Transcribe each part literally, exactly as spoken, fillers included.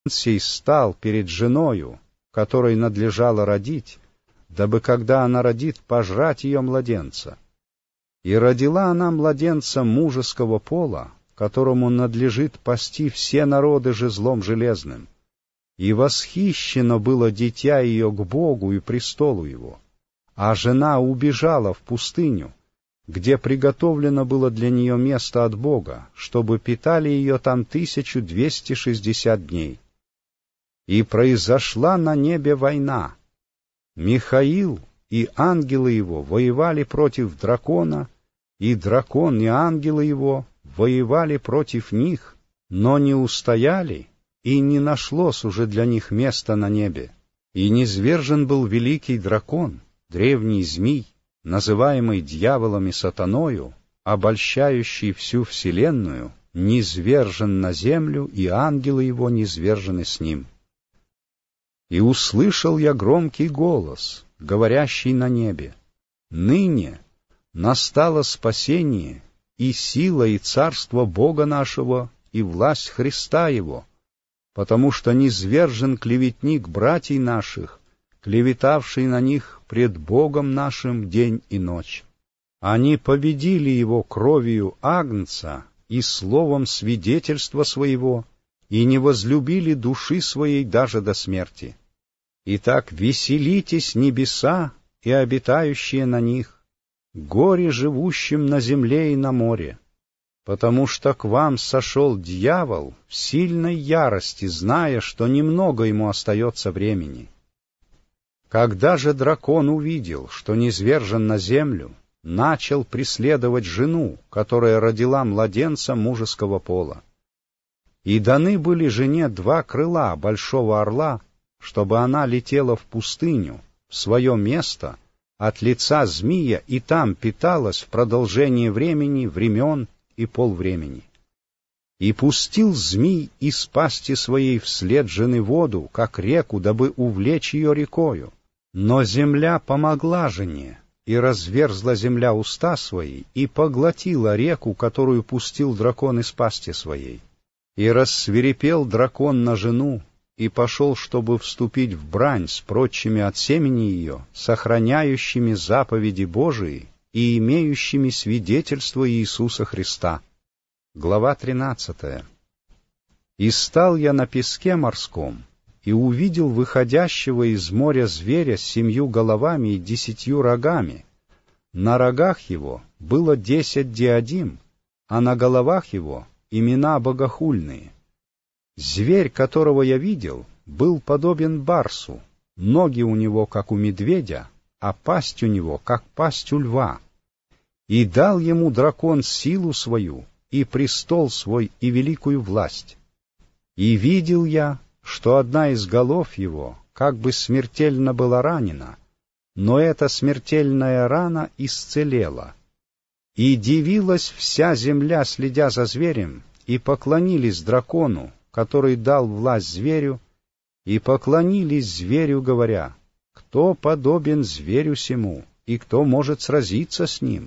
сей стал перед женою, которой надлежало родить, дабы, когда она родит, пожрать ее младенца. И родила она младенца мужеского пола, которому надлежит пасти все народы жезлом железным. И восхищено было дитя ее к Богу и престолу его. А жена убежала в пустыню, где приготовлено было для нее место от Бога, чтобы питали ее там тысячу двести шестьдесят дней. И произошла на небе война. Михаил и ангелы его воевали против дракона, и дракон и ангелы его воевали против них, но не устояли, и не нашлось уже для них места на небе. И низвержен был великий дракон, древний змий, называемый дьяволом и сатаною, обольщающий всю вселенную, низвержен на землю, и ангелы его низвержены с ним. И услышал я громкий голос, говорящий на небе: «Ныне настало спасение, и сила, и царство Бога нашего, и власть Христа Его, потому что низвержен клеветник братьей наших, клеветавший на них пред Богом нашим день и ночь. Они победили его кровью агнца и словом свидетельства своего, и не возлюбили души своей даже до смерти. Итак, веселитесь небеса и обитающие на них, горе живущим на земле и на море, потому что к вам сошел дьявол в сильной ярости, зная, что немного ему остается времени. Когда же дракон увидел, что низвержен на землю, начал преследовать жену, которая родила младенца мужеского пола. И даны были жене два крыла большого орла, чтобы она летела в пустыню, в свое место, от лица змия, и там питалась в продолжении времени, времен и полвремени. И пустил змий из пасти своей вслед жены воду, как реку, дабы увлечь ее рекою. Но земля помогла жене, и разверзла земля уста свои, и поглотила реку, которую пустил дракон из пасти своей. И рассвирепел дракон на жену, и пошел, чтобы вступить в брань с прочими от семени ее, сохраняющими заповеди Божии и имеющими свидетельство Иисуса Христа. Глава тринадцатая. «И стал я на песке морском, и увидел выходящего из моря зверя с семью головами и десятью рогами. На рогах его было десять диадим, а на головах его имена богохульные. Зверь, которого я видел, был подобен барсу, ноги у него, как у медведя, а пасть у него, как пасть у льва. И дал ему дракон силу свою, и престол свой, и великую власть. И видел я, что одна из голов его как бы смертельно была ранена, но эта смертельная рана исцелела. И дивилась вся земля, следя за зверем, и поклонились дракону, который дал власть зверю, и поклонились зверю, говоря: кто подобен зверю сему, и кто может сразиться с ним?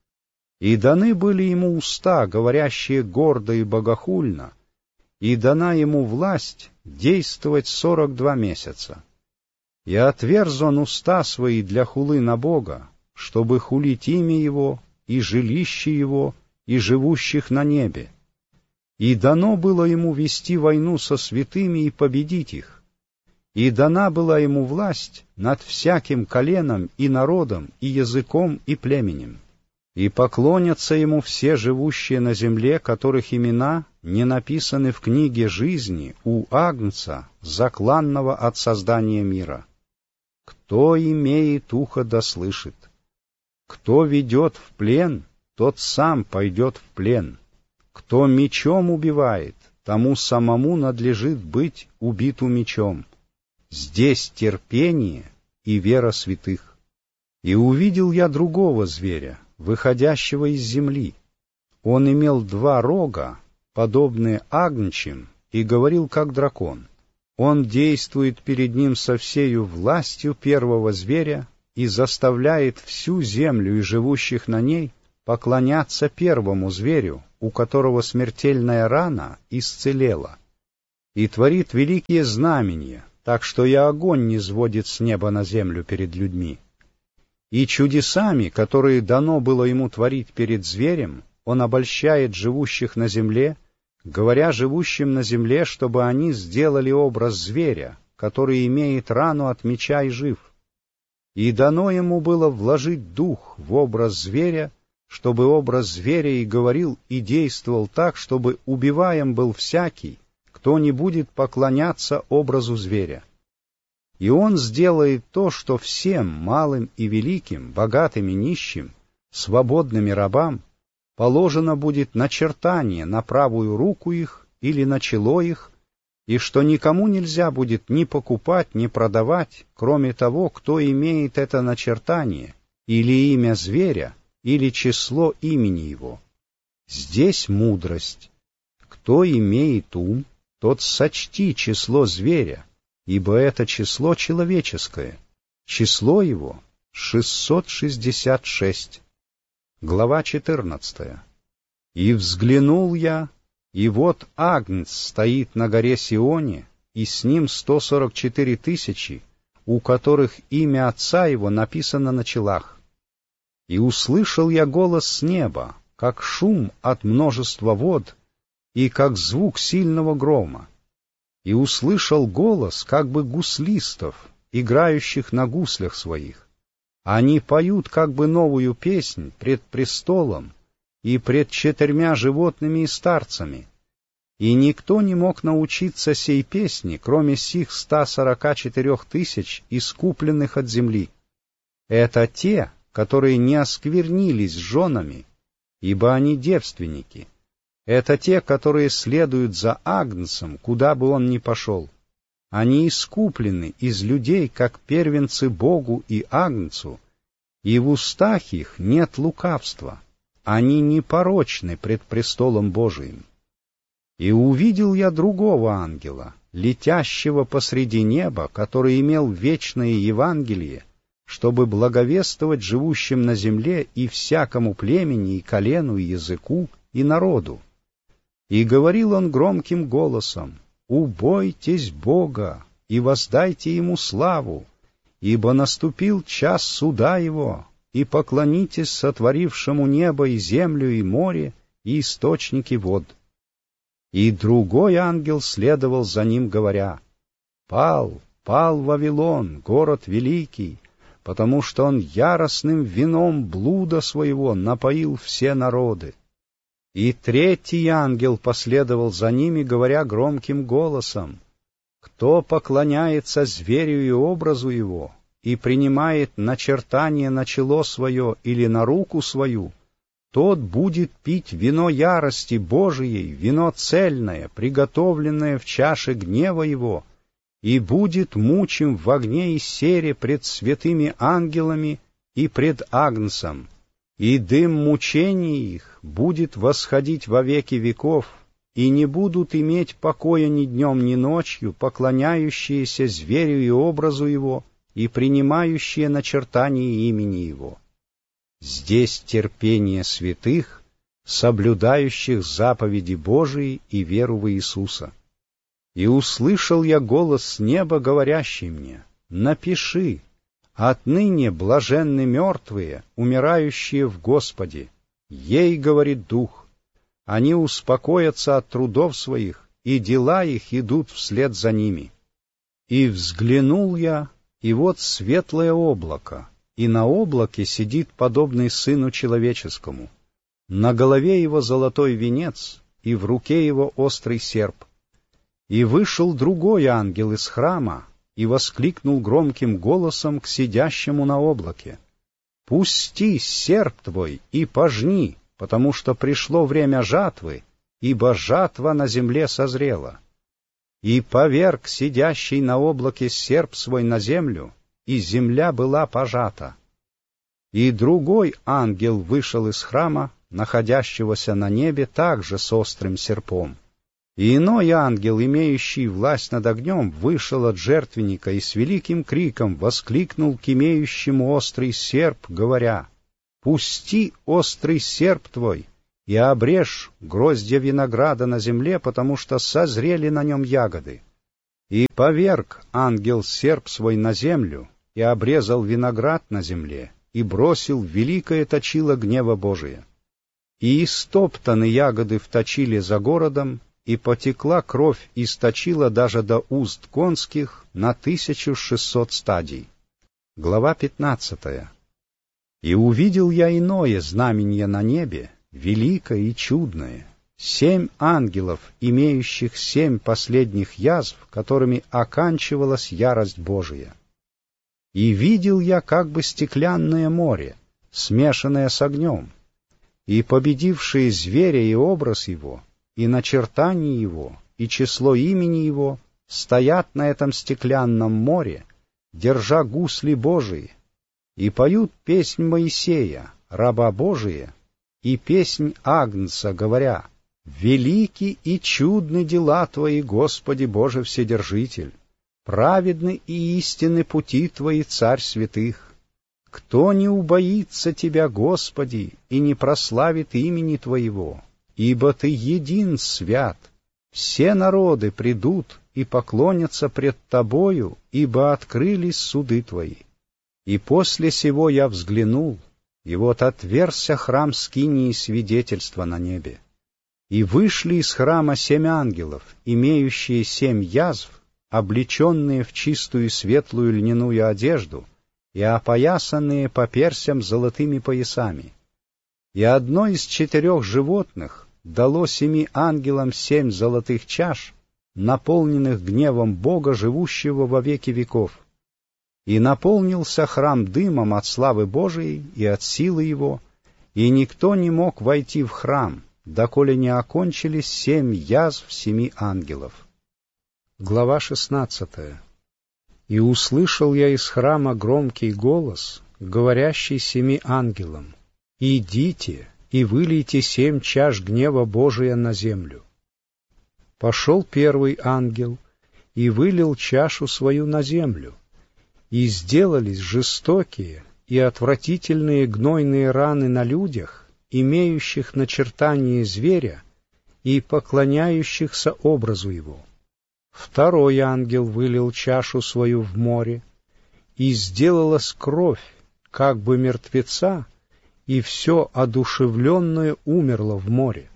И даны были ему уста, говорящие гордо и богохульно, и дана ему власть действовать сорок два месяца. И отверз он уста свои для хулы на Бога, чтобы хулить имя его, и жилище его, и живущих на небе. И дано было ему вести войну со святыми и победить их. И дана была ему власть над всяким коленом и народом, и языком, и племенем. И поклонятся ему все живущие на земле, которых имена не написаны в книге жизни у Агнца, закланного от создания мира. Кто имеет ухо да слышит. Кто ведет в плен, тот сам пойдет в плен. Кто мечом убивает, тому самому надлежит быть убиту мечом. Здесь терпение и вера святых. И увидел я другого зверя, выходящего из земли. Он имел два рога, подобные агнчим, и говорил как дракон. Он действует перед ним со всею властью первого зверя и заставляет всю землю и живущих на ней поклоняться первому зверю, у которого смертельная рана исцелела. и творит великие знамения, так что и огонь не сводит с неба на землю перед людьми. И чудесами, которые дано было ему творить перед зверем, он обольщает живущих на земле, говоря живущим на земле, чтобы они сделали образ зверя, который имеет рану от меча и жив. И дано ему было вложить дух в образ зверя, чтобы образ зверя и говорил, и действовал так, чтобы убиваем был всякий, кто не будет поклоняться образу зверя. И он сделает то, что всем, малым и великим, богатым и нищим, свободным и рабам, положено будет начертание на правую руку их или на чело их, и что никому нельзя будет ни покупать, ни продавать, кроме того, кто имеет это начертание, или имя зверя, или число имени его. Здесь мудрость. Кто имеет ум, тот сочти число зверя, ибо это число человеческое. Число его — шестьсот шестьдесят шесть. Глава четырнадцатая. «И взглянул я, и вот Агнец стоит на горе Сионе, и с ним сто сорок четыре тысячи, у которых имя Отца его написано на челах. И услышал я голос с неба, как шум от множества вод, и как звук сильного грома. И услышал голос, как бы гуслистов, играющих на гуслях своих. Они поют как бы новую песнь пред престолом и пред четырьмя животными и старцами. И никто не мог научиться сей песни, кроме сих ста сорока четырех тысяч, искупленных от земли. Это те, которые не осквернились женами, ибо они девственники. Это те, которые следуют за Агнцем, куда бы он ни пошел. Они искуплены из людей, как первенцы Богу и Агнцу, и в устах их нет лукавства. Они непорочны пред престолом Божиим. И увидел я другого ангела, летящего посреди неба, который имел вечное Евангелие, чтобы благовествовать живущим на земле и всякому племени, и колену, и языку, и народу. И говорил он громким голосом: «Убойтесь Бога и воздайте Ему славу, ибо наступил час суда Его, и поклонитесь сотворившему небо и землю и море и источники вод». И другой ангел следовал за ним, говоря: «Пал, пал Вавилон, город великий, потому что он яростным вином блуда своего напоил все народы». И третий ангел последовал за ними, говоря громким голосом: «Кто поклоняется зверю и образу его, и принимает начертание на чело свое или на руку свою, тот будет пить вино ярости Божией, вино цельное, приготовленное в чаше гнева его, и будет мучим в огне и сере пред святыми ангелами и пред Агнцем, и дым мучений их будет восходить во веки веков, и не будут иметь покоя ни днем, ни ночью поклоняющиеся зверю и образу его, и принимающие начертание имени его. Здесь терпение святых, соблюдающих заповеди Божии и веру в Иисуса. И услышал я голос с неба, говорящий мне: «Напиши, отныне блаженны мертвые, умирающие в Господе. Ей, говорит Дух, они успокоятся от трудов своих, и дела их идут вслед за ними». И взглянул я, и вот светлое облако, и на облаке сидит подобный Сыну Человеческому. На голове его золотой венец, и в руке его острый серп. И вышел другой ангел из храма, и воскликнул громким голосом к сидящему на облаке: «Пусти серп твой и пожни, потому что пришло время жатвы, ибо жатва на земле созрела». И поверг сидящий на облаке серп свой на землю, и земля была пожата. И другой ангел вышел из храма, находящегося на небе, также с острым серпом. И иной ангел, имеющий власть над огнем, вышел от жертвенника и с великим криком воскликнул к имеющему острый серп, говоря: «Пусти острый серп твой, и обрежь гроздья винограда на земле, потому что созрели на нем ягоды. И поверг ангел серп свой на землю, и обрезал виноград на земле, и бросил в великое точило гнева Божия. И истоптаны ягоды в точиле за городом, и потекла кровь из точила даже до уст конских на тысячу шестьсот стадий. Глава пятнадцатая. И увидел я иное знамение на небе, великое и чудное, семь ангелов, имеющих семь последних язв, которыми оканчивалась ярость Божия. И видел я как бы стеклянное море, смешанное с огнем, и победившие зверя и образ его, и начертание его, и число имени его, стоят на этом стеклянном море, держа гусли Божии, и поют песнь Моисея, раба Божия, и песнь Агнца, говоря: «Велики и чудны дела Твои, Господи Боже Вседержитель, праведны и истинны пути Твои, Царь святых. Кто не убоится Тебя, Господи, и не прославит имени Твоего? Ибо Ты един свят. Все народы придут и поклонятся пред Тобою, ибо открылись суды Твои». И после сего я взглянул, и вот отверзся храм скинии свидетельства на небе. И вышли из храма семь ангелов, имеющие семь язв, облеченные в чистую светлую льняную одежду и опоясанные по персям золотыми поясами. И одно из четырех животных дало семи ангелам семь золотых чаш, наполненных гневом Бога, живущего во веки веков. И наполнился храм дымом от славы Божией и от силы его, и никто не мог войти в храм, доколе не окончились семь язв семи ангелов. Глава шестнадцатая. И услышал я из храма громкий голос, говорящий семи ангелам: «Идите и вылейте семь чаш гнева Божия на землю». Пошел первый ангел и вылил чашу свою на землю, и сделались жестокие и отвратительные гнойные раны на людях, имеющих начертание зверя и поклоняющихся образу его. Второй ангел вылил чашу свою в море, и сделалась кровь, как бы мертвеца, и все одушевленное умерло в море.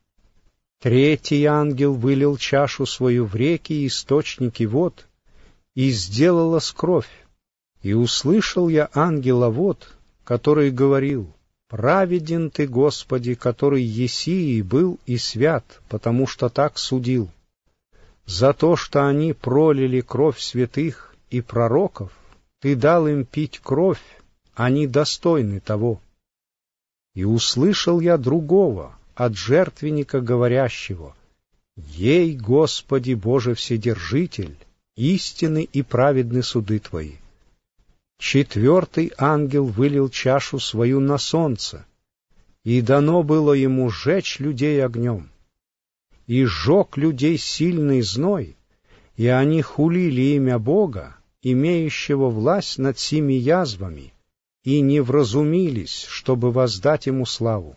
Третий ангел вылил чашу свою в реки и источники вод, и сделалась кровь. И услышал я ангела вод, который говорил: «Праведен Ты, Господи, который еси и был и свят, потому что так судил. За то, что они пролили кровь святых и пророков, Ты дал им пить кровь, они достойны того». И услышал я другого от жертвенника, говорящего: «Ей, Господи Боже Вседержитель, истинны и праведны суды Твои». Четвертый ангел вылил чашу свою на солнце, и дано было ему сжечь людей огнем. И сжег людей сильный зной, и они хулили имя Бога, имеющего власть над семи язвами, и не вразумились, чтобы воздать ему славу.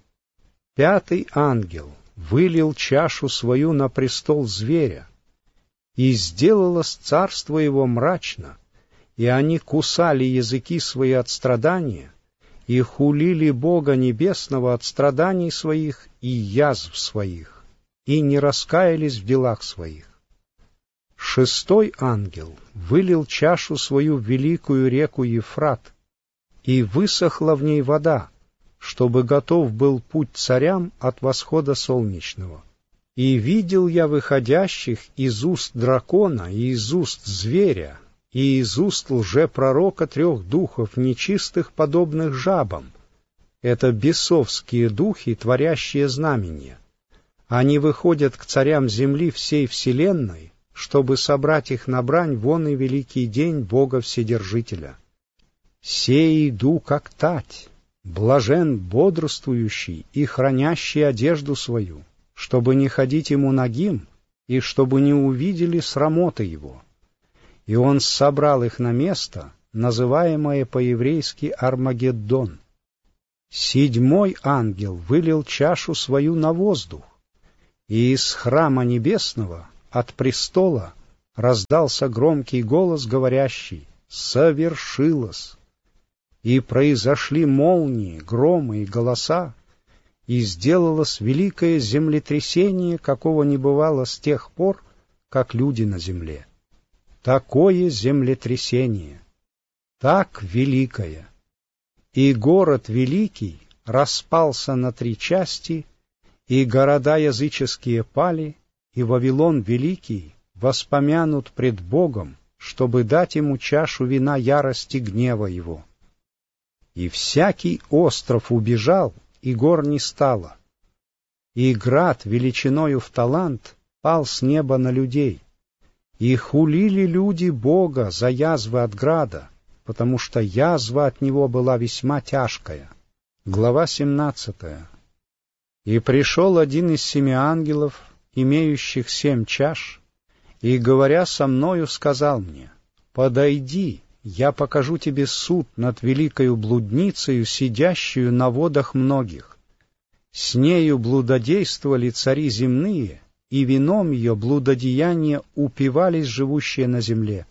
Пятый ангел вылил чашу свою на престол зверя, и сделалось царство его мрачно, и они кусали языки свои от страдания, и хулили Бога Небесного от страданий своих и язв своих, и не раскаялись в делах своих. Шестой ангел вылил чашу свою в великую реку Ефрат, и высохла в ней вода, чтобы готов был путь царям от восхода солнечного. И видел я выходящих из уст дракона и из уст зверя, и из уст лжепророка трех духов нечистых, подобных жабам. Это бесовские духи, творящие знамения. Они выходят к царям земли всей вселенной, чтобы собрать их на брань вон и великий день Бога Вседержителя. «Сей иду, как тать, блажен бодрствующий и хранящий одежду свою, чтобы не ходить ему нагим, и чтобы не увидели срамоты его». И он собрал их на место, называемое по-еврейски Армагеддон. Седьмой ангел вылил чашу свою на воздух, и из храма небесного, от престола, раздался громкий голос, говорящий: «Совершилось!» И произошли молнии, громы и голоса, и сделалось великое землетрясение, какого не бывало с тех пор, как люди на земле. Такое землетрясение, так великое. И город великий распался на три части, и города языческие пали, и Вавилон великий воспомянут пред Богом, чтобы дать ему чашу вина ярости гнева его. И всякий остров убежал, и гор не стало, и град величиною в талант пал с неба на людей, и хулили люди Бога за язвы от града, потому что язва от него была весьма тяжкая. Глава семнадцатая. И пришел один из семи ангелов, имеющих семь чаш, и, говоря со мною, сказал мне: «Подойди, я покажу тебе суд над великою блудницею, сидящую на водах многих. С нею блудодействовали цари земные, и вином ее блудодеяния упивались живущие на земле.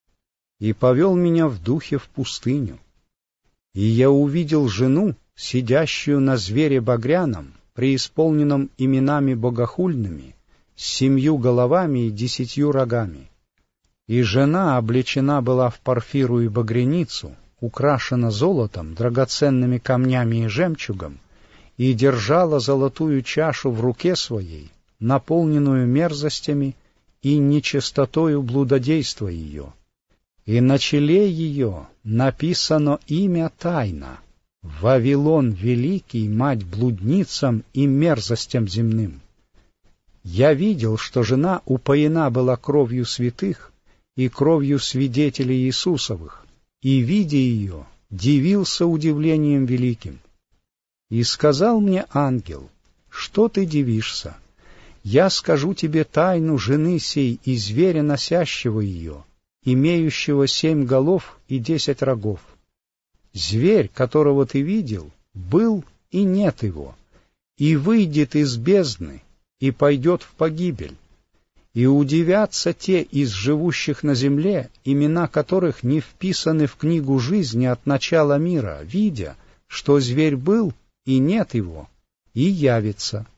И повел меня в духе в пустыню. И я увидел жену, сидящую на звере багряном, преисполненном именами богохульными, с семью головами и десятью рогами. И жена облечена была в парфиру и багряницу, украшена золотом, драгоценными камнями и жемчугом, и держала золотую чашу в руке своей, наполненную мерзостями и нечистотою блудодейства ее. И на челе ее написано имя тайна: Вавилон Великий, мать блудницам и мерзостям земным. Я видел, что жена упоена была кровью святых и кровью свидетелей Иисусовых, и, видя ее, дивился удивлением великим. И сказал мне ангел: что ты дивишься? Я скажу тебе тайну жены сей и зверя, носящего ее, имеющего семь голов и десять рогов. Зверь, которого ты видел, был и нет его, и выйдет из бездны, и пойдет в погибель. И удивятся те из живущих на земле, имена которых не вписаны в книгу жизни от начала мира, видя, что зверь был и нет его, и явится.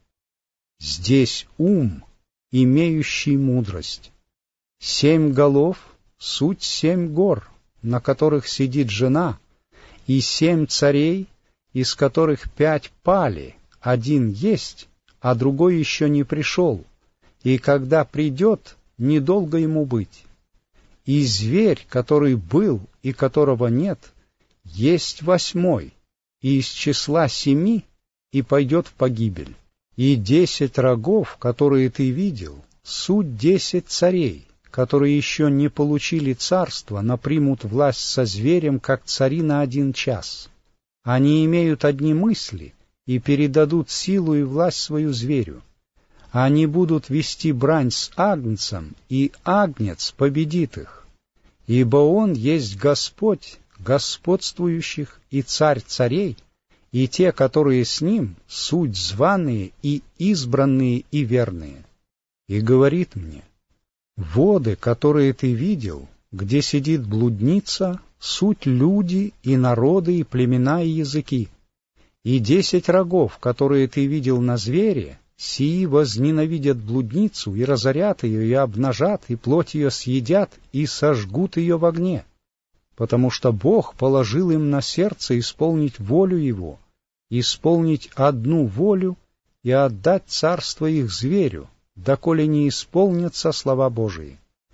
Здесь ум, имеющий мудрость. Семь голов — суть семь гор, на которых сидит жена, и семь царей, из которых пять пали, один есть, а другой еще не пришел, и когда придет, недолго ему быть. И зверь, который был и которого нет, есть восьмой, и из числа семи, и пойдет в погибель. И десять рогов, которые ты видел, суть десять царей, которые еще не получили царство, но примут власть со зверем, как цари на один час. Они имеют одни мысли и передадут силу и власть свою зверю. Они будут вести брань с агнцем, и агнец победит их. Ибо он есть Господь господствующих и царь царей, и те, которые с ним, суть званые и избранные и верные. И говорит мне: воды, которые ты видел, где сидит блудница, суть люди и народы и племена и языки. И десять рогов, которые ты видел на звере, сии возненавидят блудницу и разорят ее, и обнажат, и плоть ее съедят, и сожгут ее в огне, потому что Бог положил им на сердце исполнить волю Его, исполнить одну волю и отдать царство их зверю, доколе не исполнятся слова Божии.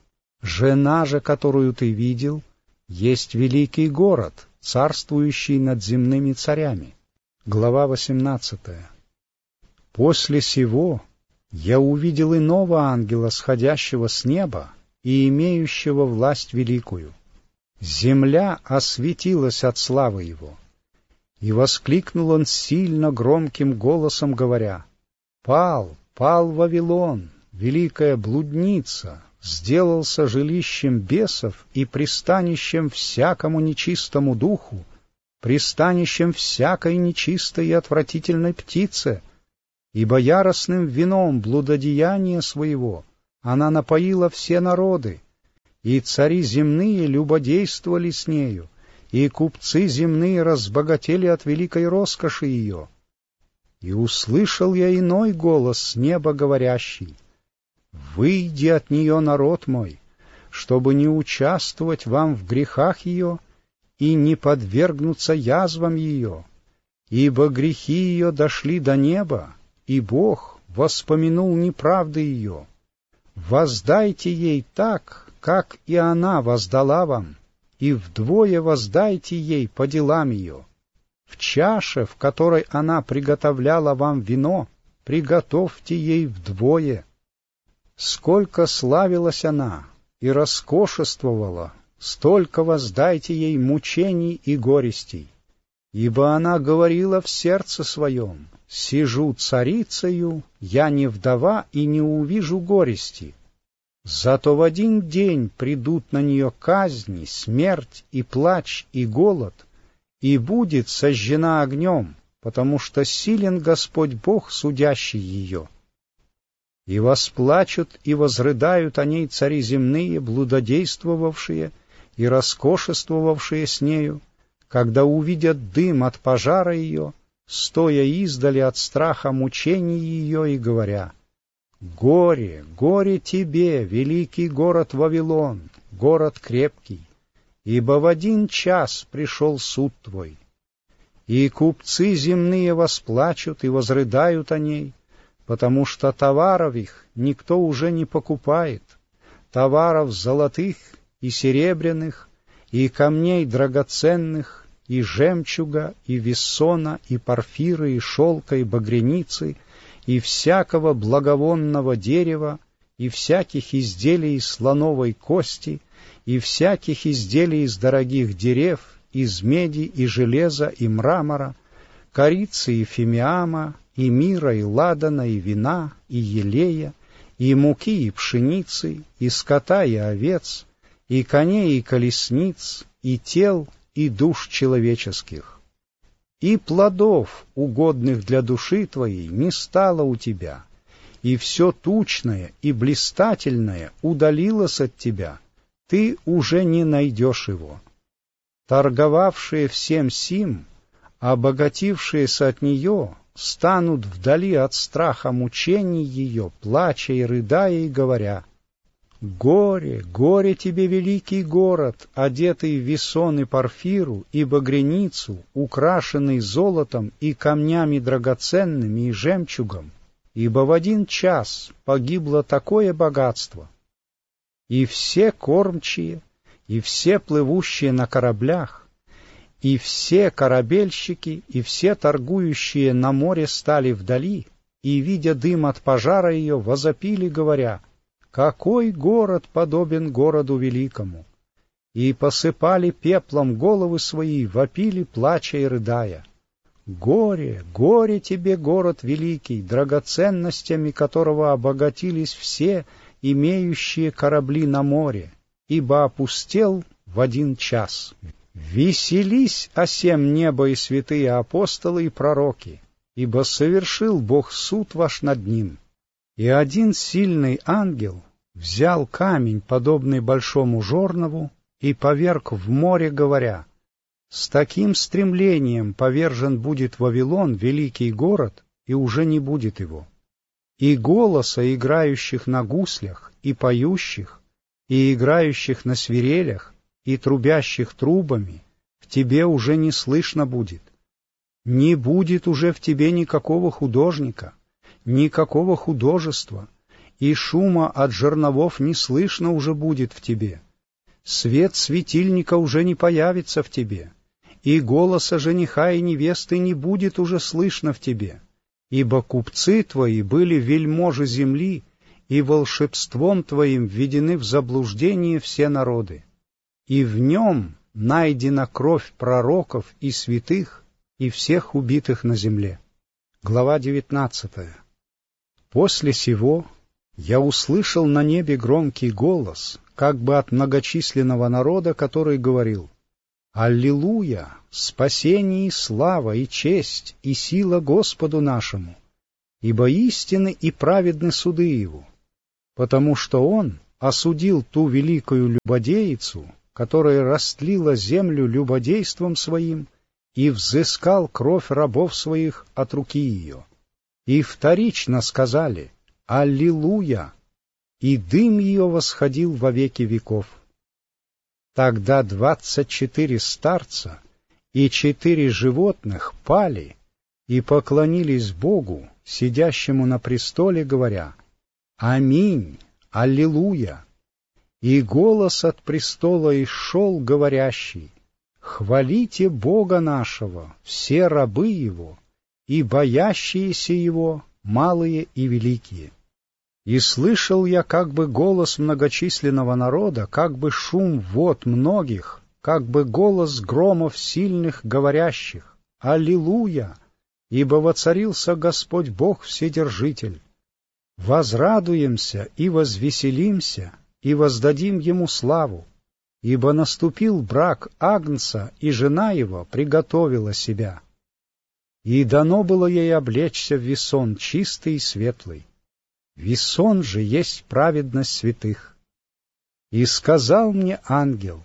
Жена же, которую ты видел, есть великий город, царствующий над земными царями. Глава восемнадцатая. После сего я увидел иного ангела, сходящего с неба и имеющего власть великую. Земля осветилась от славы его. И воскликнул он сильно громким голосом, говоря: «Пал, пал Вавилон, великая блудница, сделался жилищем бесов и пристанищем всякому нечистому духу, пристанищем всякой нечистой и отвратительной птице, ибо яростным вином блудодеяния своего она напоила все народы, и цари земные любодействовали с нею, и купцы земные разбогатели от великой роскоши ее. И услышал я иной голос с неба говорящий: «Выйди от нее, народ мой, чтобы не участвовать вам в грехах ее и не подвергнуться язвам ее, ибо грехи ее дошли до неба, и Бог воспомянул неправды ее. Воздайте ей так, как и она воздала вам, и вдвое воздайте ей по делам ее. В чаше, в которой она приготовляла вам вино, приготовьте ей вдвое. Сколько славилась она и роскошествовала, столько воздайте ей мучений и горестей. Ибо она говорила в сердце своем: сижу царицею, я не вдова и не увижу горести. Зато в один день придут на нее казни, смерть и плач и голод, и будет сожжена огнем, потому что силен Господь Бог, судящий ее. И восплачут и возрыдают о ней цари земные, блудодействовавшие и роскошествовавшие с нею, когда увидят дым от пожара ее, стоя издали от страха мучений ее и говоря: «Горе, горе тебе, великий город Вавилон, город крепкий, ибо в один час пришел суд твой». И купцы земные восплачут и возрыдают о ней, потому что товаров их никто уже не покупает, товаров золотых и серебряных, и камней драгоценных, и жемчуга, и вессона, и порфира, и шелка, и багряницы, и всякого благовонного дерева, и всяких изделий из слоновой кости, и всяких изделий из дорогих дерев, из меди и железа и мрамора, корицы и фимиама, и мира и ладана, и вина, и елея, и муки и пшеницы, и скота и овец, и коней и колесниц, и тел, и душ человеческих. И плодов, угодных для души твоей, не стало у тебя, и все тучное и блистательное удалилось от тебя, ты уже не найдешь его. Торговавшие всем сим, обогатившиеся от нее, станут вдали от страха мучений ее, плача и рыдая, и говоря: «Горе, горе тебе, великий город, одетый в весон и порфиру, и багряницу, украшенный золотом и камнями драгоценными и жемчугом, ибо в один час погибло такое богатство». И все кормчие, и все плывущие на кораблях, и все корабельщики, и все торгующие на море стали вдали, и, видя дым от пожара ее, возопили, говоря: «Какой город подобен городу великому?» И посыпали пеплом головы свои, вопили, плача и рыдая: «Горе, горе тебе, город великий, драгоценностями которого обогатились все, имеющие корабли на море, ибо опустел в один час. Веселись о сем небо и святые апостолы и пророки, ибо совершил Бог суд ваш над ним». И один сильный ангел взял камень, подобный большому жорнову, и поверг в море, говоря: «С таким стремлением повержен будет Вавилон, великий город, и уже не будет его. И голоса играющих на гуслях, и поющих, и играющих на свирелях, и трубящих трубами в тебе уже не слышно будет. Не будет уже в тебе никакого художника, никакого художества, и шума от жерновов не слышно уже будет в тебе. Свет светильника уже не появится в тебе, и голоса жениха и невесты не будет уже слышно в тебе, ибо купцы твои были вельможи земли, и волшебством твоим введены в заблуждение все народы. И в нем найдена кровь пророков и святых, и всех убитых на земле». Глава девятнадцатая. После сего я услышал на небе громкий голос, как бы от многочисленного народа, который говорил: Аллилуйя! Спасение и слава, и честь, и сила Господу нашему, ибо истинны и праведны суды Его, потому что Он осудил ту великую любодеицу, которая растлила землю любодейством своим, и взыскал кровь рабов своих от руки ее. И вторично сказали: Аллилуйя! И дым ее восходил во веки веков. Тогда двадцать четыре старца и четыре животных пали и поклонились Богу, сидящему на престоле, говоря: Аминь, Аллилуйя! И голос от престола исшел, говорящий: Хвалите Бога нашего, все рабы Его, и боящиеся Его, малые и великие. И слышал я как бы голос многочисленного народа, как бы шум вод многих, как бы голос громов сильных, говорящих: Аллилуйя! Ибо воцарился Господь Бог Вседержитель. Возрадуемся и возвеселимся, и воздадим Ему славу, ибо наступил брак Агнца, и жена его приготовила себя. И дано было ей облечься в весон чистый и светлый. Весон же есть праведность святых. И сказал мне ангел: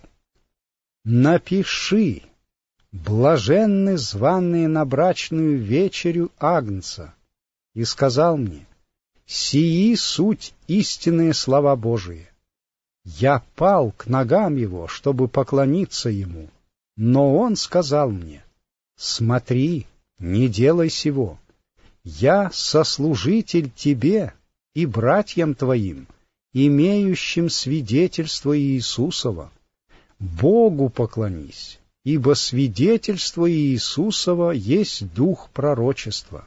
напиши: блаженны званые на брачную вечерю Агнца. И сказал мне: сии суть истинные слова Божии. Я пал к ногам его, чтобы поклониться ему, но он сказал мне: смотри, не делай сего. Я сослужитель тебе и братьям твоим, имеющим свидетельство Иисусова. Богу поклонись, ибо свидетельство Иисусова есть дух пророчества.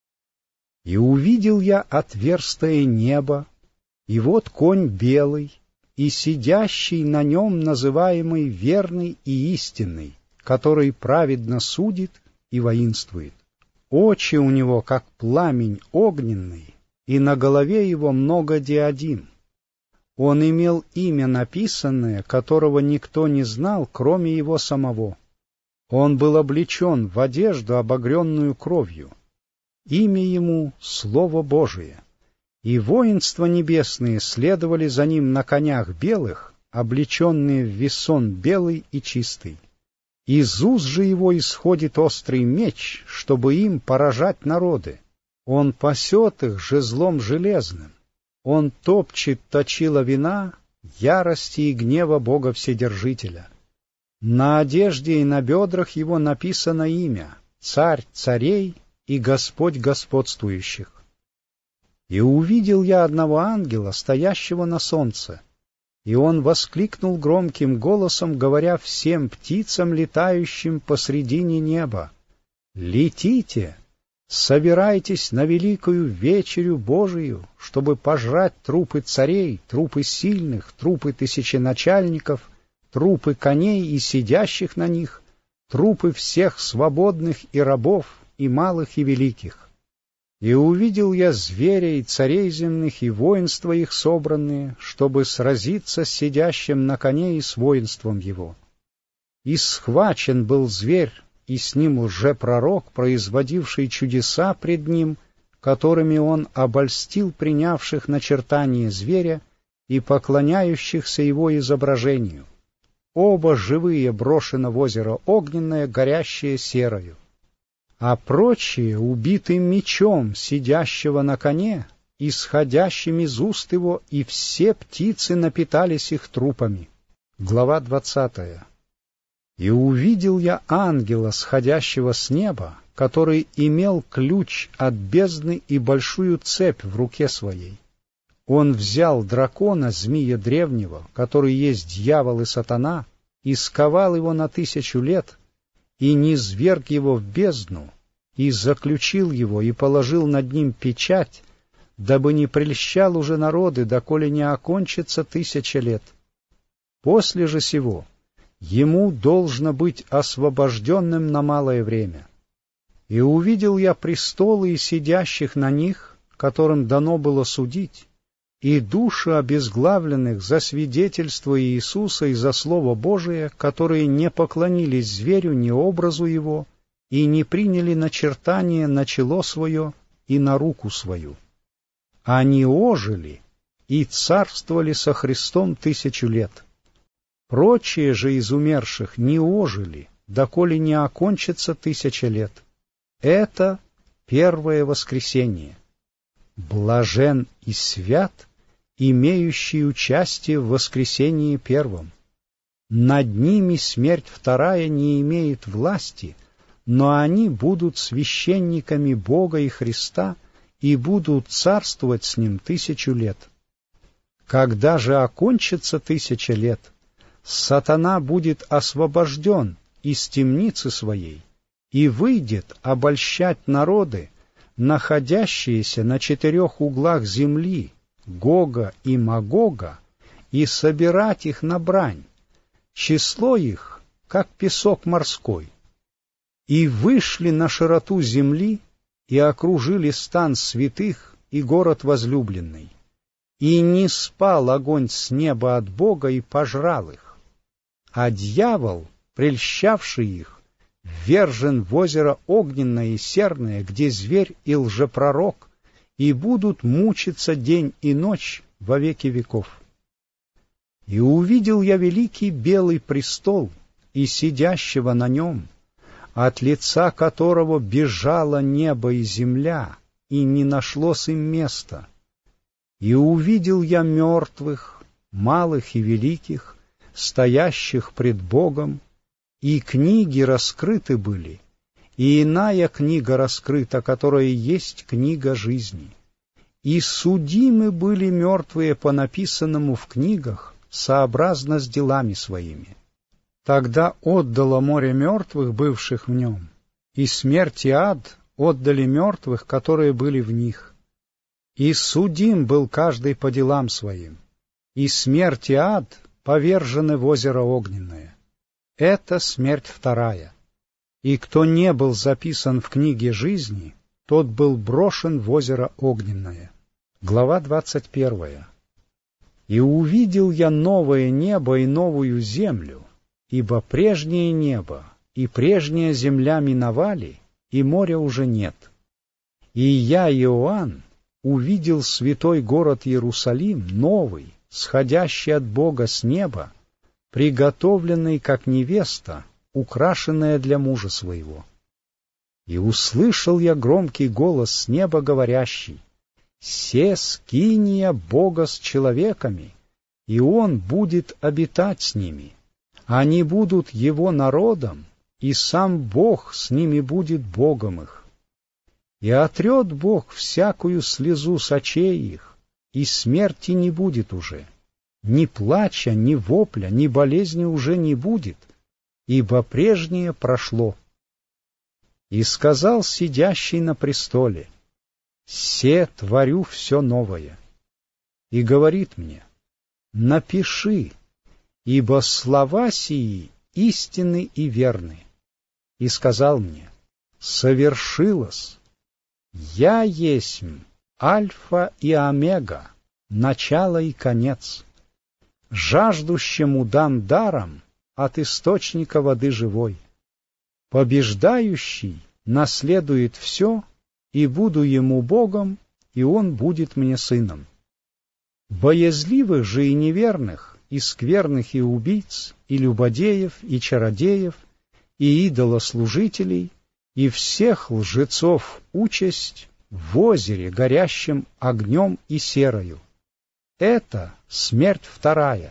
И увидел я отверстое небо, и вот конь белый, и сидящий на нем называемый верный и истинный, который праведно судит и воинствует. Очи у него, как пламень огненный, и на голове его много диадим. Он имел имя написанное, которого никто не знал, кроме его самого. Он был облечен в одежду, обогренную кровью. Имя ему — Слово Божие. И воинства небесные следовали за ним на конях белых, облеченные в весон белый и чистый. Из уст же его исходит острый меч, чтобы им поражать народы. Он пасет их жезлом железным. Он топчет точила вина, ярости и гнева Бога Вседержителя. На одежде и на бедрах его написано имя — Царь царей и Господь господствующих. И увидел я одного ангела, стоящего на солнце, и он воскликнул громким голосом, говоря всем птицам, летающим посредине неба: «Летите, собирайтесь на великую вечерю Божию, чтобы пожрать трупы царей, трупы сильных, трупы тысяченачальников, трупы коней и сидящих на них, трупы всех свободных и рабов, и малых и великих». И увидел я зверя и царей земных, и воинства их собранные, чтобы сразиться с сидящим на коне и с воинством его. И схвачен был зверь, и с ним лжепророк, производивший чудеса пред ним, которыми он обольстил принявших начертание зверя и поклоняющихся его изображению. Оба живые брошено в озеро огненное, горящее серою. А прочие убиты мечом сидящего на коне, исходящим из уст его, и все птицы напитались их трупами. Глава двадцатая. И увидел я ангела, сходящего с неба, который имел ключ от бездны и большую цепь в руке своей. Он взял дракона, змея древнего, который есть дьявол и сатана, и сковал его на тысячу лет, и низверг его в бездну, и заключил его, и положил над ним печать, дабы не прельщал уже народы, доколе не окончится тысяча лет. После же сего ему должно быть освобожденным на малое время. И увидел я престолы и сидящих на них, которым дано было судить, и души обезглавленных за свидетельство Иисуса и за Слово Божие, которые не поклонились зверю ни образу его, и не приняли начертание на чело свое и на руку свою. Они ожили и царствовали со Христом тысячу лет. Прочие же из умерших не ожили, доколе не окончится тысяча лет. Это первое воскресение. Блажен и свят, имеющий участие в воскресении первом. Над ними смерть вторая не имеет власти, но они будут священниками Бога и Христа и будут царствовать с Ним тысячу лет. Когда же окончится тысяча лет, сатана будет освобожден из темницы своей и выйдет обольщать народы, находящиеся на четырех углах земли, Гога и Магога, и собирать их на брань, число их, как песок морской. И вышли на широту земли, и окружили стан святых и город возлюбленный. И не спал огонь с неба от Бога и пожрал их. А дьявол, прельщавший их, ввержен в озеро огненное и серное, где зверь и лжепророк, и будут мучиться день и ночь во веки веков. И увидел я великий белый престол и сидящего на нем, от лица которого бежало небо и земля, и не нашлось им места. И увидел я мертвых, малых и великих, стоящих пред Богом, и книги раскрыты были, и иная книга раскрыта, которая есть книга жизни. И судимы были мертвые по написанному в книгах, сообразно с делами своими. Тогда отдало море мертвых, бывших в нем, и смерть и ад отдали мертвых, которые были в них. И судим был каждый по делам своим, и смерть и ад повержены в озеро огненное. Это смерть вторая. И кто не был записан в книге жизни, тот был брошен в озеро огненное. Глава двадцать первая. И увидел я новое небо и новую землю, ибо прежнее небо и прежняя земля миновали, и моря уже нет. И я, Иоанн, увидел святой город Иерусалим, новый, сходящий от Бога с неба, приготовленный как невеста, украшенная для мужа своего. И услышал я громкий голос с неба, говорящий: «Се скиния Бога с человеками, и Он будет обитать с ними. Они будут Его народом, и сам Бог с ними будет Богом их. И отрет Бог всякую слезу с очей их, и смерти не будет уже. Ни плача, ни вопля, ни болезни уже не будет, ибо прежнее прошло». И сказал сидящий на престоле: «Се творю все новое». И говорит мне: «Напиши, ибо слова сии истинны и верны». И сказал мне: «Совершилось. Я есмь Альфа и Омега, начало и конец. Жаждущему дам даром от источника воды живой. Побеждающий наследует все, и буду ему Богом, и он будет мне сыном. Боязливых же и неверных, и скверных, и убийц, и любодеев, и чародеев, и идолослужителей, и всех лжецов участь в озере, горящем огнем и серою. Это смерть вторая.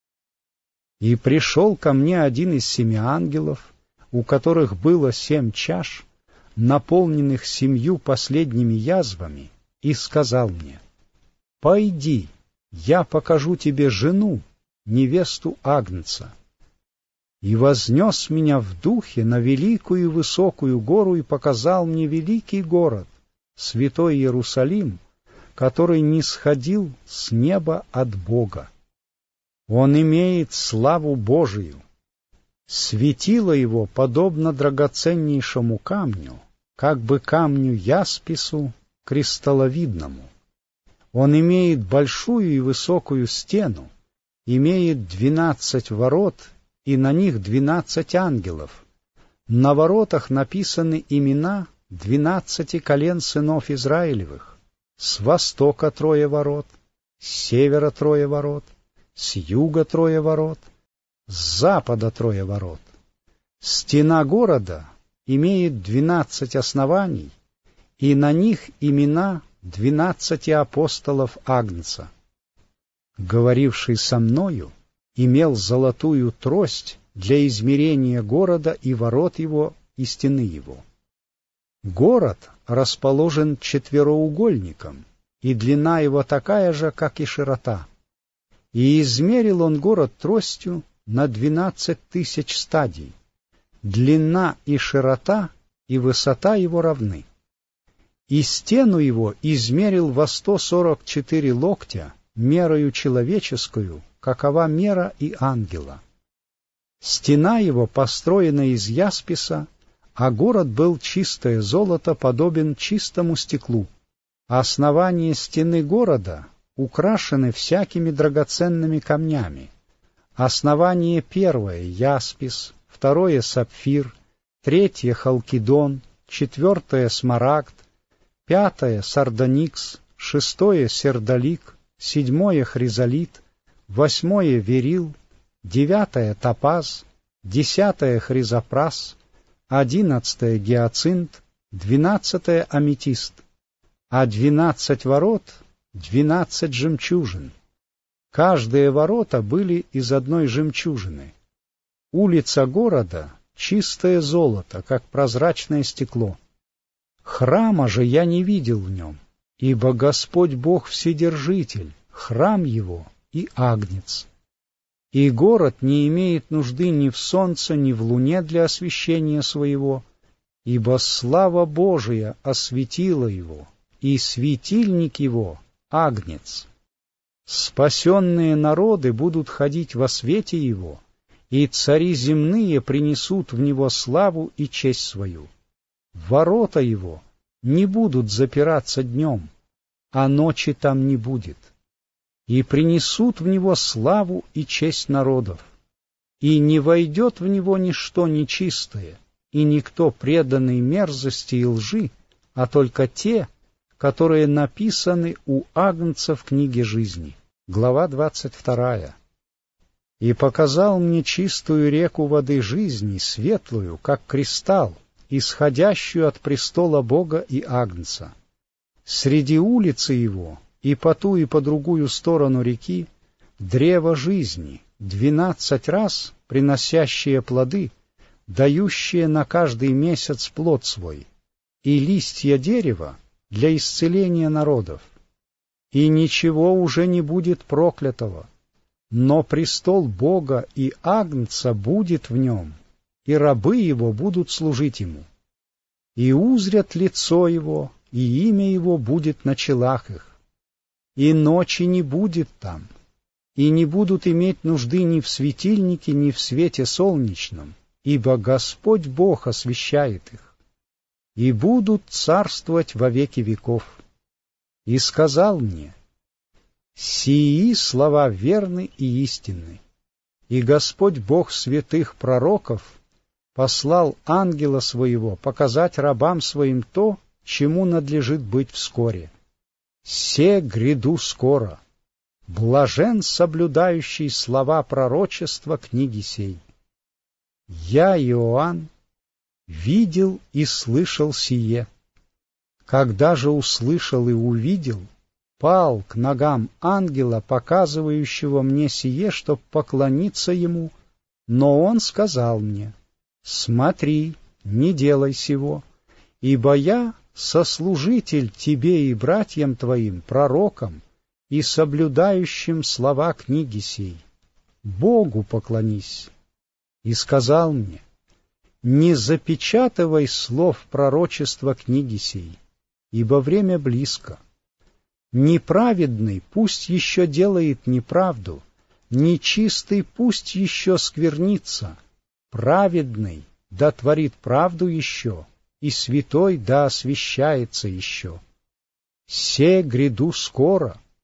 И пришел ко мне один из семи ангелов, у которых было семь чаш, наполненных семью последними язвами, и сказал мне: «Пойди, я покажу тебе жену, невесту Агнца». И вознес меня в духе на великую и высокую гору и показал мне великий город, святой Иерусалим, который нисходил с неба от Бога. Он имеет славу Божию. Светило его подобно драгоценнейшему камню, как бы камню яспису кристалловидному. Он имеет большую и высокую стену, имеет двенадцать ворот, и на них двенадцать ангелов. На воротах написаны имена двенадцати колен сынов Израилевых. С востока трое ворот, с севера трое ворот, с юга трое ворот, с запада трое ворот. Стена города имеет двенадцать оснований, и на них имена двенадцати апостолов Агнца. Говоривший со мною имел золотую трость для измерения города и ворот его, и стены его. Город расположен четвероугольником, и длина его такая же, как и широта. И измерил он город тростью на двенадцать тысяч стадий. Длина и широта, и высота его равны. И стену его измерил во сто сорок четыре локтя, мерою человеческую, какова мера и ангела. Стена его построена из ясписа, а город был чистое золото, подобен чистому стеклу. А основание стены города украшены всякими драгоценными камнями. Основание первое — яспис, второе — сапфир, третье — халкидон, четвертое — смарагд, пятое — сардоникс, шестое — сердолик, седьмое — хризолит, восьмое — верил, девятое — топаз, десятое — хризопрас, одиннадцатое — гиацинт, двенадцатое — аметист, а двенадцать ворот — двенадцать жемчужин. Каждые ворота были из одной жемчужины. Улица города — чистое золото, как прозрачное стекло. Храма же я не видел в нем, ибо Господь Бог Вседержитель, храм его и агнец. И город не имеет нужды ни в солнце, ни в луне для освещения своего, ибо слава Божия осветила его, и светильник его — агнец. Спасенные народы будут ходить во свете его, и цари земные принесут в него славу и честь свою. Ворота его не будут запираться днем, а ночи там не будет. И принесут в него славу и честь народов. И не войдет в него ничто нечистое, и никто преданный мерзости и лжи, а только те, которые написаны у Агнца в книге жизни. Глава двадцать вторая. И показал мне чистую реку воды жизни, светлую, как кристалл, исходящую от престола Бога и Агнца. Среди улицы его, и по ту, и по другую сторону реки, древо жизни, двенадцать раз приносящее плоды, дающее на каждый месяц плод свой, и листья дерева для исцеления народов. И ничего уже не будет проклятого, но престол Бога и Агнца будет в нем, и рабы его будут служить ему. И узрят лицо его, и имя его будет на челах их. И ночи не будет там, и не будут иметь нужды ни в светильнике, ни в свете солнечном, ибо Господь Бог освещает их. И будут царствовать во веки веков. И сказал мне: сии слова верны и истинны. И Господь Бог святых пророков послал ангела своего показать рабам своим то, чему надлежит быть вскоре. «Се гряду скоро, блажен соблюдающий слова пророчества книги сей». Я, Иоанн, видел и слышал сие. Когда же услышал и увидел, пал к ногам ангела, показывающего мне сие, чтоб поклониться ему, но он сказал мне: «Смотри, не делай сего, ибо я сослужитель тебе и братьям твоим, пророкам, и соблюдающим слова книги сей. Богу поклонись». И сказал мне: «Не запечатывай слов пророчества книги сей, ибо время близко. Неправедный пусть еще делает неправду, нечистый пусть еще сквернится, праведный да творит правду еще, и святой да освящается еще. Се гряду скоро,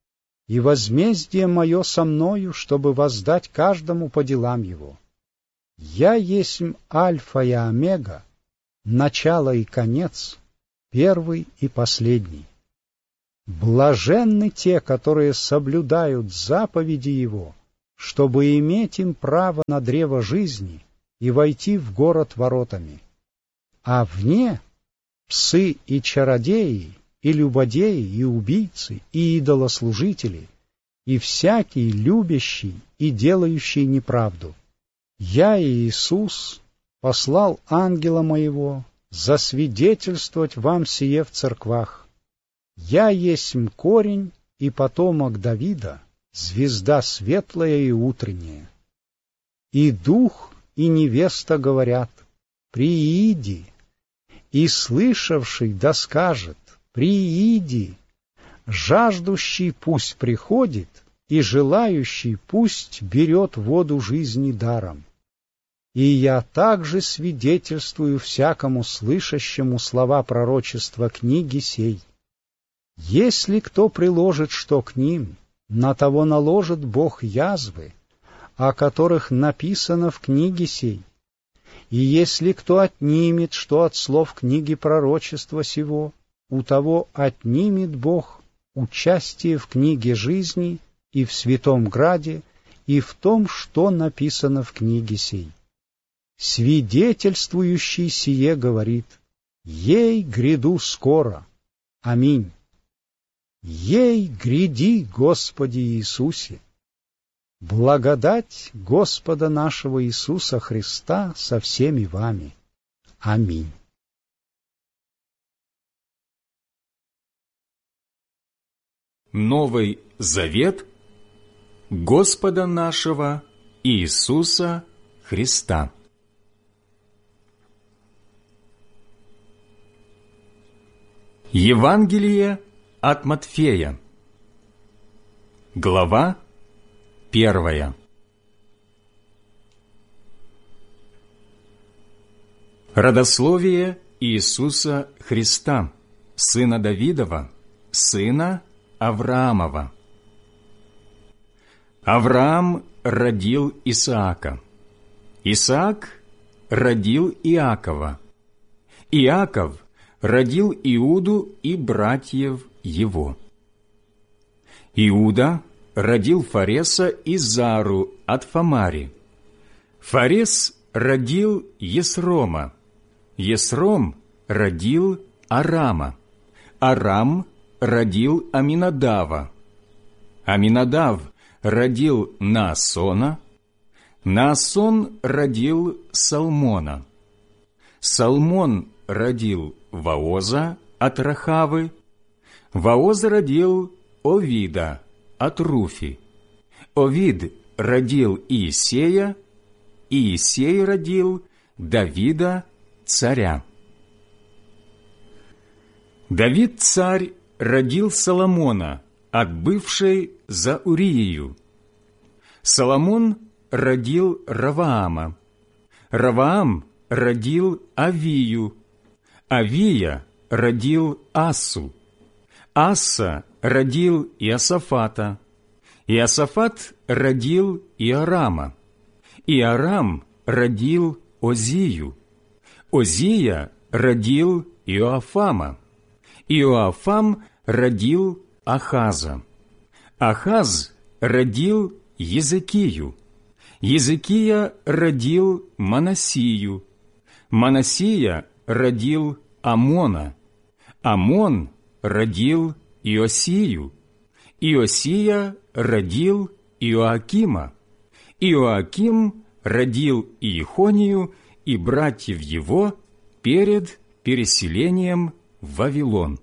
и возмездие мое со мною, чтобы воздать каждому по делам его. Я есмь Альфа и Омега, начало и конец, первый и последний. Блаженны те, которые соблюдают заповеди Его, чтобы иметь им право на древо жизни и войти в город воротами. А вне псы и чародеи, и любодеи, и убийцы, и идолослужители, и всякий любящий и делающий неправду. Я, Иисус, послал ангела моего засвидетельствовать вам сие в церквах. Я есмь корень и потомок Давида, звезда светлая и утренняя. И дух, и невеста говорят: прииди, и слышавший да скажет: прииди, жаждущий пусть приходит, и желающий пусть берет воду жизни даром. И я также свидетельствую всякому слышащему слова пророчества книги сей. Если кто приложит что к ним, на того наложит Бог язвы, о которых написано в книге сей. И если кто отнимет что от слов книги пророчества сего, у того отнимет Бог участие в книге жизни и в святом граде, и в том, что написано в книге сей. Свидетельствующий сие говорит: ей гряду скоро. Аминь. Ей гряди, Господи Иисусе! Благодать Господа нашего Иисуса Христа со всеми вами. Аминь. Новый Завет Господа нашего Иисуса Христа. Евангелие от Матфея, глава первая. Родословие Иисуса Христа, сына Давидова, сына Авраамова. Авраам родил Исаака. Исаак родил Иакова. Иаков родил Иуду и братьев его. Иуда родил Фареса и Зару от Фамари. Фарес родил Есрома. Есром родил Арама. Арам родил Аминадава. Аминадав родил Наасона. Наасон родил Салмона. Салмон родил Вооза от Рахавы. Вооз родил Овида от Руфи. Овид родил Иисея. Иисей родил Давида, царя. Давид, царь, родил Соломона от бывшей за Уриею. Соломон родил Раваама. Раваам родил Авию. Авия родил Ассу. Асса родил Иосафата. Иосафат родил Иорама. Иорам родил Озию. Озия родил Иоафама. Иоафам родил Ахаза. Ахаз родил Езекию. Езекия родил Манасию. Манасия родил Амона. Амон родил Иосию. Иосия родил Иоакима. Иоаким родил Иехонию и братьев его перед переселением в Вавилон.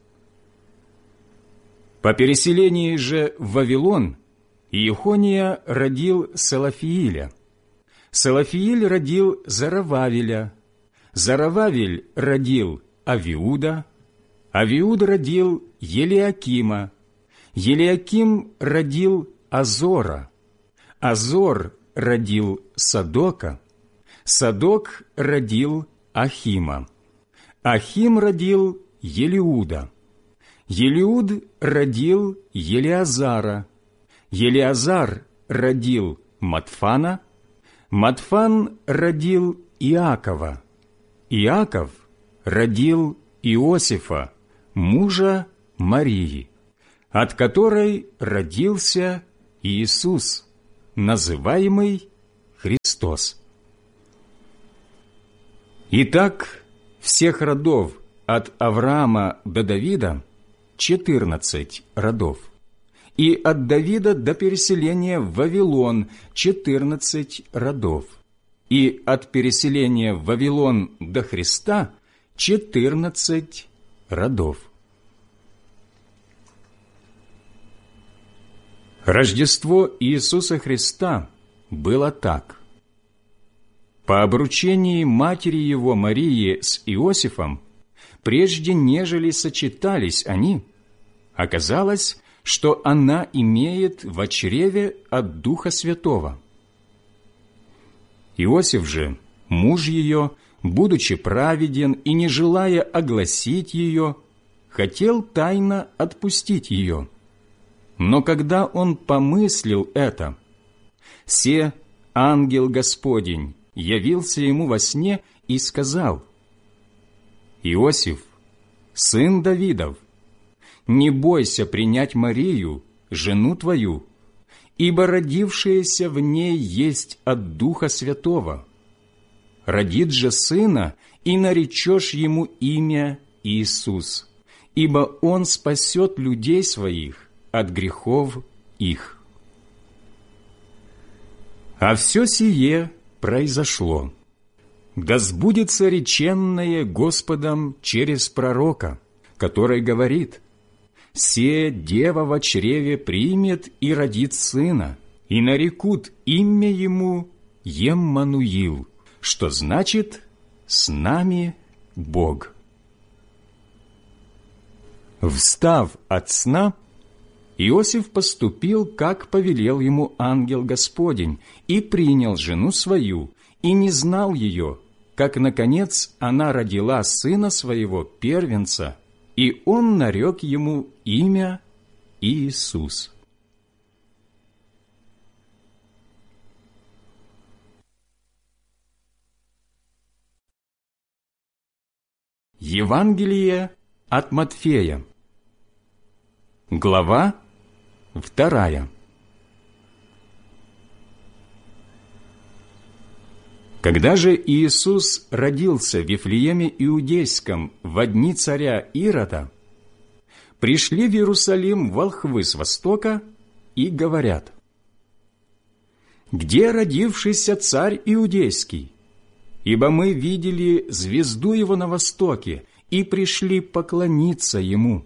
По переселении же в Вавилон Иехония родил Салафииля. Салафииль родил Зарававеля. Зарававель родил Авиуда. Авиуд родил Елиакима. Елиаким родил Азора. Азор родил Садока. Садок родил Ахима. Ахим родил Елиуда. Елиуд родил Елиазара, Елиазар родил Матфана, Матфан родил Иакова, Иаков родил Иосифа, мужа Марии, от которой родился Иисус, называемый Христос. Итак, всех родов от Авраама до Давида четырнадцать родов, и от Давида до переселения в Вавилон четырнадцать родов, и от переселения в Вавилон до Христа четырнадцать родов. Рождество Иисуса Христа было так. По обручении матери Его Марии с Иосифом, прежде нежели сочетались они, оказалось, что она имеет в чреве от Духа Святого. Иосиф же, муж ее, будучи праведен и не желая огласить ее, хотел тайно отпустить ее. Но когда он помыслил это, се ангел Господень явился ему во сне и сказал: «Иосиф, сын Давидов, не бойся принять Марию, жену твою, ибо родившееся в ней есть от Духа Святого. Родит же сына, и наречешь ему имя Иисус, ибо он спасет людей своих от грехов их». А все сие произошло, да сбудется реченное Господом через пророка, который говорит: «Се дева во чреве примет и родит сына, и нарекут имя ему Еммануил», что значит «с нами Бог». Встав от сна, Иосиф поступил, как повелел ему ангел Господень, и принял жену свою, и не знал ее, как, наконец, она родила сына своего первенца, и он нарек ему имя Иисус. Евангелие от Матфея, глава вторая. Когда же Иисус родился в Вифлееме Иудейском во дни царя Ирода, пришли в Иерусалим волхвы с востока и говорят: «Где родившийся царь Иудейский? Ибо мы видели звезду его на востоке и пришли поклониться ему».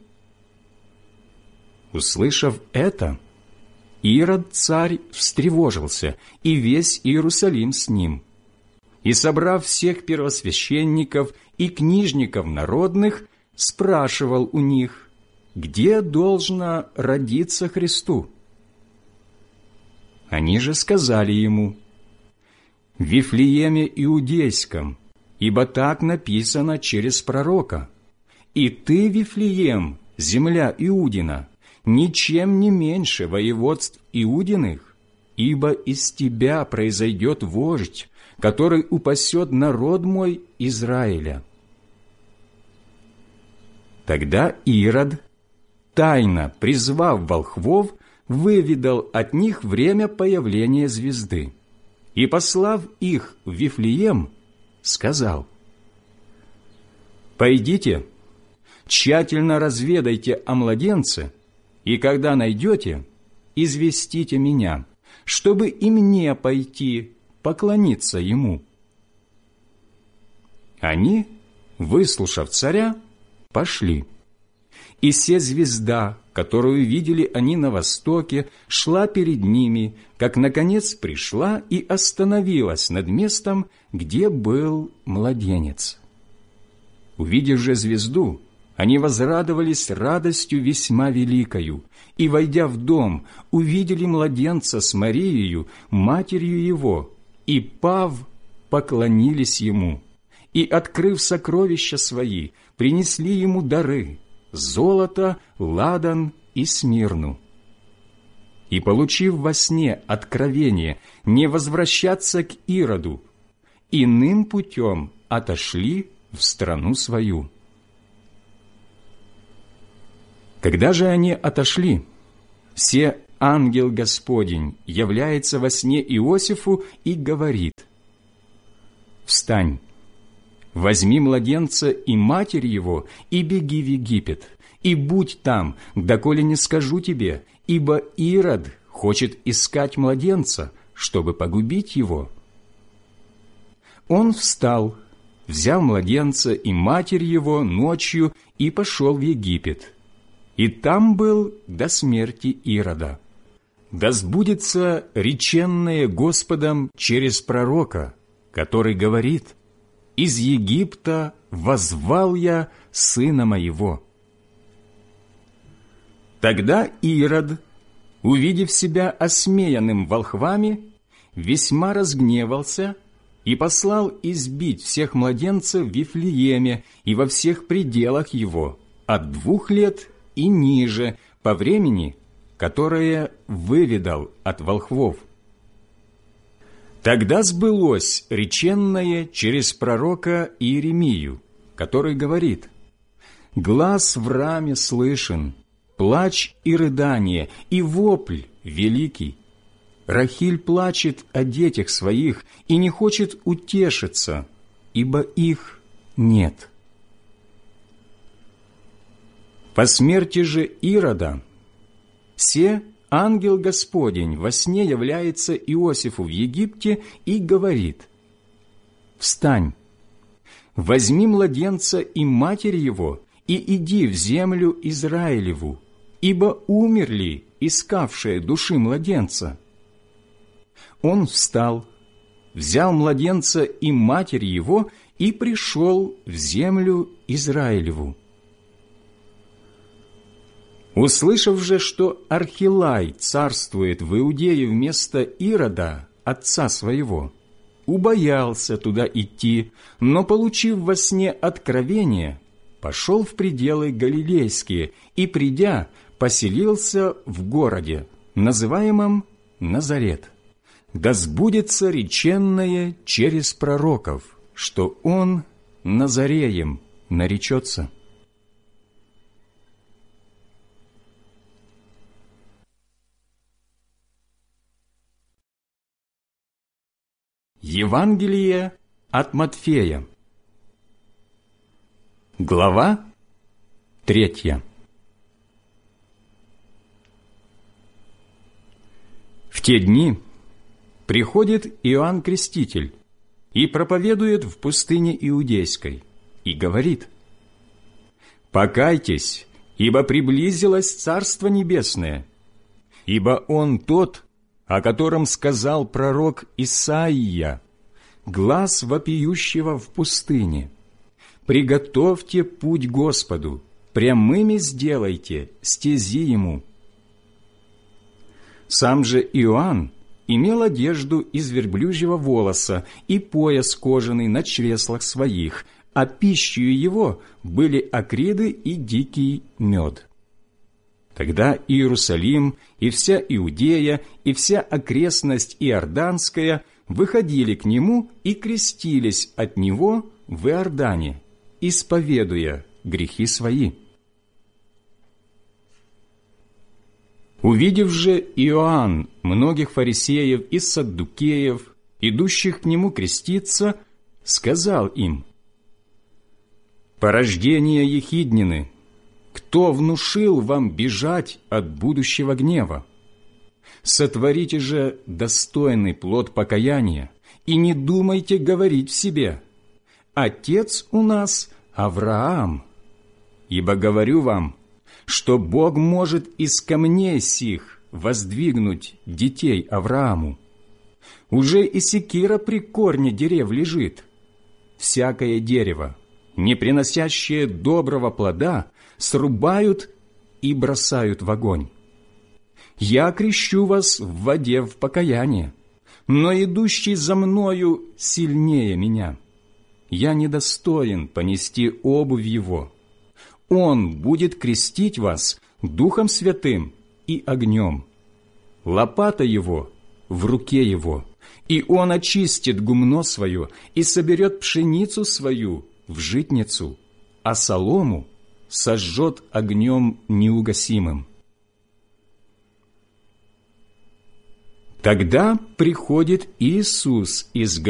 Услышав это, Ирод царь встревожился, и весь Иерусалим с ним. И, собрав всех первосвященников и книжников народных, спрашивал у них, где должно родиться Христу. Они же сказали ему: «В Вифлееме Иудейском, ибо так написано через пророка: и ты, Вифлеем, земля Иудина, ничем не меньше воеводств Иудиных, ибо из тебя произойдет вождь, который упасет народ мой Израиля». Тогда Ирод, тайно призвав волхвов, выведал от них время появления звезды, и, послав их в Вифлеем, сказал: «Пойдите, тщательно разведайте о младенце, и когда найдете, известите меня, чтобы и мне пойти поклониться ему». Они, выслушав царя, пошли. И се звезда, которую видели они на востоке, шла перед ними, как, наконец, пришла и остановилась над местом, где был младенец. Увидев же звезду, они возрадовались радостью весьма великою, и, войдя в дом, увидели младенца с Марией, матерью его, и, пав, поклонились ему, и, открыв сокровища свои, принесли ему дары: золото, ладан и смирну. И, получив во сне откровение не возвращаться к Ироду, иным путем отошли в страну свою. Когда же они отошли, все ангел Господень является во сне Иосифу и говорит: «Встань, возьми младенца и матерь его, и беги в Египет, и будь там, доколе не скажу тебе, ибо Ирод хочет искать младенца, чтобы погубить его». Он встал, взял младенца и матерь его ночью и пошел в Египет, и там был до смерти Ирода. Да сбудется реченное Господом через пророка, который говорит: «Из Египта воззвал я сына моего». Тогда Ирод, увидев себя осмеянным волхвами, весьма разгневался и послал избить всех младенцев в Вифлееме и во всех пределах его, от двух лет и ниже, по времени, которое выведал от волхвов. Тогда сбылось реченное через пророка Иеремию, который говорит: «Глас в раме слышен, плач и рыдание, и вопль великий. Рахиль плачет о детях своих и не хочет утешиться, ибо их нет». По смерти же Ирода се ангел Господень во сне является Иосифу в Египте и говорит: «Встань, возьми младенца и матерь его, и иди в землю Израилеву, ибо умерли искавшие души младенца». Он встал, взял младенца и матерь его и пришел в землю Израилеву. Услышав же, что Архилай царствует в Иудее вместо Ирода, отца своего, убоялся туда идти, но, получив во сне откровение, пошел в пределы Галилейские и, придя, поселился в городе, называемом Назарет. Да сбудется реченное через пророков, что он Назареем наречется. Евангелие от Матфея. Глава третья. В те дни приходит Иоанн Креститель и проповедует в пустыне Иудейской, и говорит: «Покайтесь, ибо приблизилось Царство Небесное, ибо Он тот, о котором сказал пророк Исаия, глас вопиющего в пустыне: приготовьте путь Господу, прямыми сделайте стези Ему». Сам же Иоанн имел одежду из верблюжьего волоса и пояс кожаный на чреслах своих, а пищей его были акриды и дикий мед. Тогда Иерусалим и вся Иудея и вся окрестность Иорданская выходили к нему и крестились от него в Иордане, исповедуя грехи свои. Увидев же Иоанн многих фарисеев и саддукеев, идущих к нему креститься, сказал им: «Порождение ехиднины, кто внушил вам бежать от будущего гнева? Сотворите же достойный плод покаяния, и не думайте говорить в себе: Отец у нас Авраам. Ибо говорю вам, что Бог может из камней сих воздвигнуть детей Аврааму. Уже и секира при корне дерев лежит. Всякое дерево, не приносящее доброго плода, срубают и бросают в огонь. Я крещу вас в воде в покаяние, но идущий за мною сильнее меня. Я недостоин понести обувь его. Он будет крестить вас Духом Святым и огнем. Лопата Его в руке Его, и Он очистит гумно свое и соберет пшеницу свою в житницу, а солому сожжет огнем неугасимым. Тогда приходит Иисус из